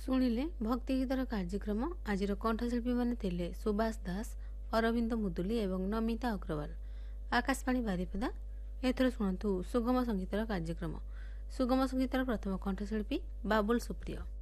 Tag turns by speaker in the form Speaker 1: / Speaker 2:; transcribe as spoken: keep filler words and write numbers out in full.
Speaker 1: ଶୁଣିଲେ ଭକ୍ତି ଗୀତର କାର୍ଯ୍ୟକ୍ରମ। ଆଜିର କଣ୍ଠଶିଳ୍ପୀ ମାନେ ଥିଲେ ସୁବାସ ଦାସ, ଅରବିନ୍ଦ ମୁଦୁଲି ଏବଂ ନମିତା ଅଗ୍ରୱାଲ। ଆକାଶବାଣୀ ବାରିପଦା। ଏଥର ଶୁଣନ୍ତୁ ସୁଗମ ସଙ୍ଗୀତର କାର୍ଯ୍ୟକ୍ରମ। ସୁଗମ ସଙ୍ଗୀତର ପ୍ରଥମ କଣ୍ଠଶିଳ୍ପୀ ବାବୁଲ ସୁପ୍ରିୟ।